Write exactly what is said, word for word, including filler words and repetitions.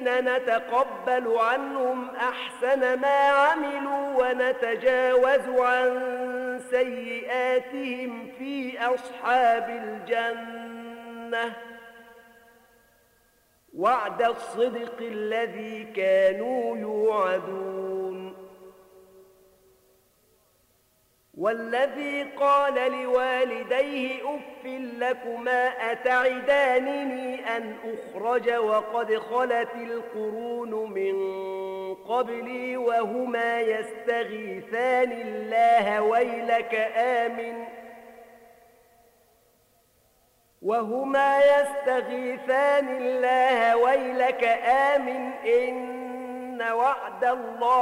الذين نتقبل عنهم أحسن ما عملوا ونتجاوز عن سيئاتهم في أصحاب الجنة وعد الصدق الذي كانوا يوعدون. والذي قال لوالديه أف لكما أتعدانني أن أخرج وقد خلت القرون من قبلي وهما يستغيثان الله ويلك آمن وهما يستغيثان الله ويلك آمن إن وعد الله